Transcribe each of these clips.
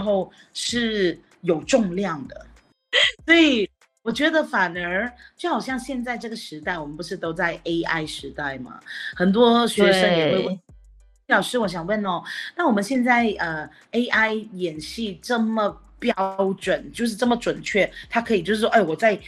候是有重量的，所以我觉得反而就好像现在这个时代，我们不是都在 AI 时代嘛，很多学生也会问老师，我想问哦，那我们现在AI 演戏这么标准，就是这么准确，它可以就是说，哎，我在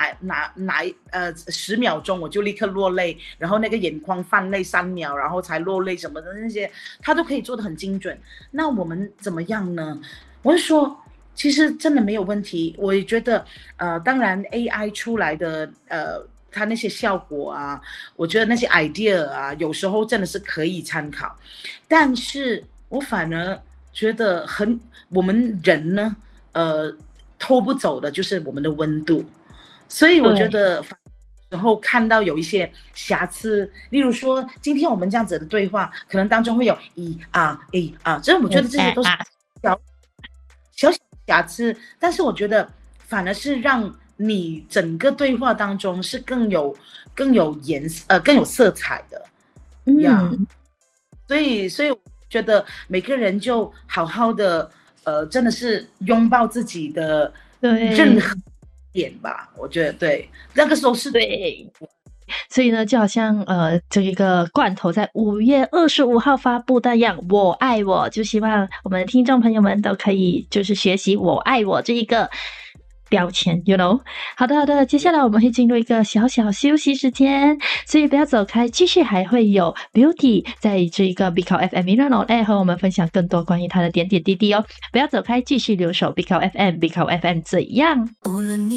10秒钟我就立刻落泪，然后那个眼眶泛泪3秒，然后才落泪什么的那些，它都可以做得很精准。那我们怎么样呢？我是说，其实真的没有问题。我也觉得，当然 AI 出来的它那些效果啊，我觉得那些 idea 啊，有时候真的是可以参考，但是我反而觉得我们人呢，偷不走的就是我们的温度，所以我觉得然后看到有一些瑕疵，例如说今天我们这样子的对话，可能当中会有这我觉得这些都是小瑕疵，但是我觉得反而是让你整个对话当中是更有颜色更有色彩的呀。所以我觉得每个人就好好的真的是拥抱自己的任何点吧，我觉得对，那个时候是对。所以呢，就好像这一个罐头在5月25号发布那样，我爱我，就希望我们的听众朋友们都可以就是学习我爱我这一个标签 you know。 好的，接下来我们会进入一个小小休息时间，所以不要走开，继续还会有 Beauty 在这一个 Bicao FM Miran On Air 和我们分享更多关于他的点点滴滴哦，不要走开，继续留守 Bicao FM 怎样。无论你